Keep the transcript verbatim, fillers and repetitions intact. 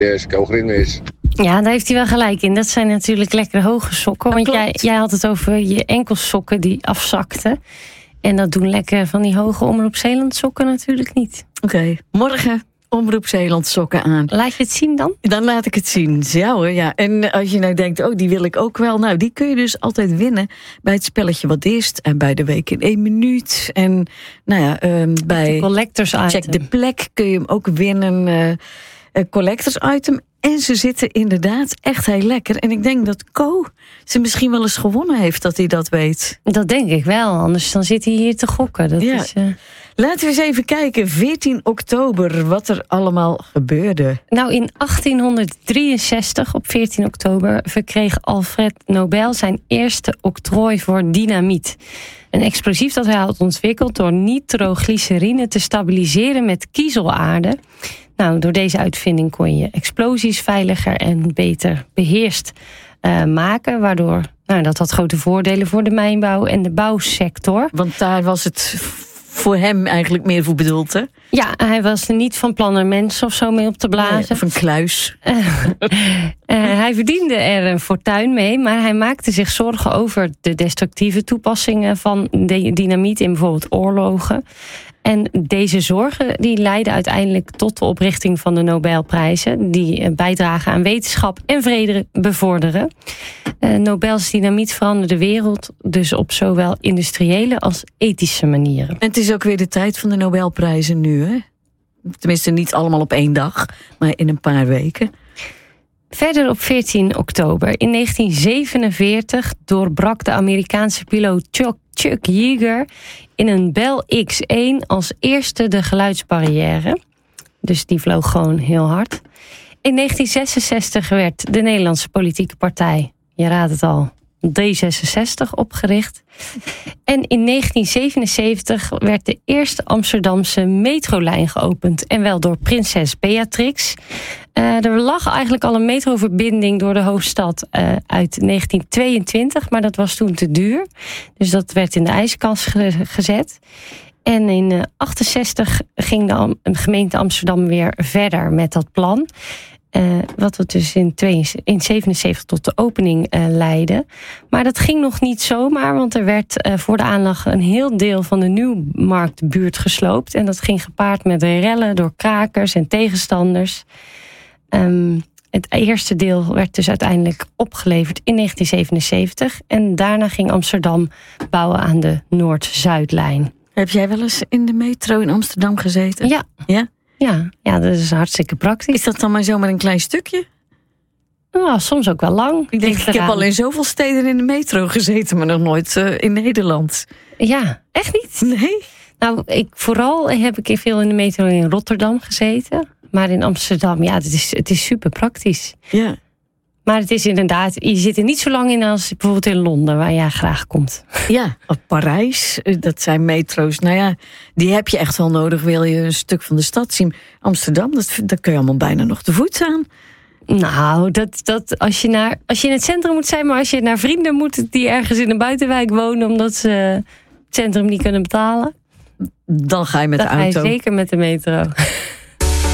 Yes, Kogerin is. Ja, daar heeft hij wel gelijk in. Dat zijn natuurlijk lekkere hoge sokken. Want jij, jij had het over je enkelsokken die afzakten. En dat doen lekker van die hoge Omroep Zeeland sokken natuurlijk niet. Oké, okay. Morgen Omroep Zeeland sokken aan. Laat je het zien dan? Dan laat ik het zien. Ja hoor, ja. En als je nou denkt, oh die wil ik ook wel. Nou, die kun je dus altijd winnen bij het spelletje Wat Eerst. En bij de Week in één minuut. En nou ja, um, bij Collectors Item. Check de Plek kun je hem ook winnen. Uh, uh, collectors Item. En ze zitten inderdaad echt heel lekker. En ik denk dat Co ze misschien wel eens gewonnen heeft, dat hij dat weet. Dat denk ik wel, anders dan zit hij hier te gokken. Dat ja. is, uh... Laten we eens even kijken, veertien oktober, wat er allemaal gebeurde. Nou, in achttienhonderddrieënzestig, op veertien oktober, verkreeg Alfred Nobel zijn eerste octrooi voor dynamiet. Een explosief dat hij had ontwikkeld door nitroglycerine te stabiliseren met kiezelaarde. Nou, door deze uitvinding kon je explosies veiliger en beter beheerst uh, maken. Waardoor, nou, dat had grote voordelen voor de mijnbouw en de bouwsector. Want daar was het voor hem eigenlijk meer voor bedoeld, hè? Ja, hij was er niet van plan er mensen of zo mee op te blazen. Nee, of een kluis. Uh, uh, hij verdiende er een fortuin mee, maar hij maakte zich zorgen over de destructieve toepassingen van de dynamiet in bijvoorbeeld oorlogen. En deze zorgen die leidden uiteindelijk tot de oprichting van de Nobelprijzen, die bijdragen aan wetenschap en vrede bevorderen. Uh, Nobels dynamiet veranderde de wereld dus op zowel industriële als ethische manieren. En het is ook weer de tijd van de Nobelprijzen nu, hè? Tenminste niet allemaal op één dag, maar in een paar weken. Verder op veertien oktober in negentien zevenenveertig doorbrak de Amerikaanse piloot Chuck, Chuck Yeager in een Bell X één als eerste de geluidsbarrière. Dus die vloog gewoon heel hard. In negentien zesenzestig werd de Nederlandse politieke partij, je raadt het al, D zesenzestig opgericht. En in negentien zevenenzeventig werd de eerste Amsterdamse metrolijn geopend. En wel door prinses Beatrix. Uh, er lag eigenlijk al een metroverbinding door de hoofdstad uh, uit negentien tweeëntwintig. Maar dat was toen te duur. Dus dat werd in de ijskast ge- gezet. En in negentien achtenzestig ging de Am- gemeente Amsterdam weer verder met dat plan. Uh, wat we dus in negentien zevenenzeventig tot de opening uh, leidde. Maar dat ging nog niet zomaar, want er werd uh, voor de aanleg een heel deel van de Nieuwmarktbuurt gesloopt. En dat ging gepaard met rellen door krakers en tegenstanders. Um, het eerste deel werd dus uiteindelijk opgeleverd in negentien zevenenzeventig. En daarna ging Amsterdam bouwen aan de Noord-Zuidlijn. Heb jij wel eens in de metro in Amsterdam gezeten? Ja. Ja? Ja, ja, dat is hartstikke praktisch. Is dat dan maar zomaar een klein stukje? Nou, soms ook wel lang. Ik denk, ik heb al in zoveel steden in de metro gezeten, maar nog nooit uh, in Nederland. Ja, echt niet? Nee? Nou, ik, vooral heb ik veel in de metro in Rotterdam gezeten. Maar in Amsterdam, ja, het is, het is super praktisch. Ja. Maar het is inderdaad, je zit er niet zo lang in als bijvoorbeeld in Londen, waar jij graag komt. Ja, of Parijs, dat zijn metro's. Nou ja, die heb je echt wel nodig, wil je een stuk van de stad zien. Amsterdam, dat, dat kun je allemaal bijna nog te voet aan. Nou, dat, dat, als, je naar, als je in het centrum moet zijn, maar als je naar vrienden moet die ergens in een buitenwijk wonen omdat ze het centrum niet kunnen betalen. Dan ga je met dan de auto. Dan ga je zeker met de metro.